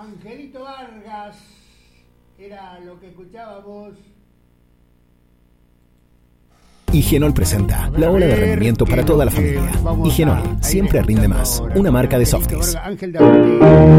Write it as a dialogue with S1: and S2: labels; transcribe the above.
S1: Angelito Vargas era lo que escuchábamos.
S2: Higienol presenta la ola de rendimiento para toda la familia. Higienol siempre rinde más. Una marca de Softis.
S1: Ángel de